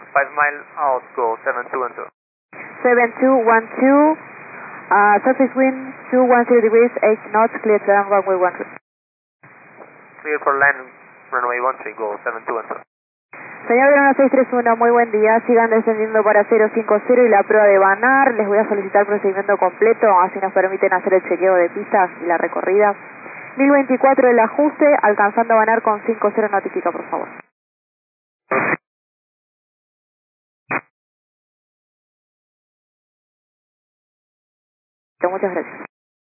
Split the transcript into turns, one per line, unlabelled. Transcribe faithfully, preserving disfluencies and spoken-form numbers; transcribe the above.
five mile out, go seven two one two.
seven two one two, uh, surface wind two one zero degrees, eight knots, clear to land runway one three.
Clear for land, runway one three, go seven two one two.
Señor Verona seis tres uno, muy buen día, sigan descendiendo para cero cinco cero y la prueba de Banar. Les voy a solicitar procedimiento completo, así nos permiten hacer el chequeo de pistas y la recorrida. mil veinticuatro el ajuste, alcanzando a Banar con cinco cero, notifica por favor. Muchas gracias.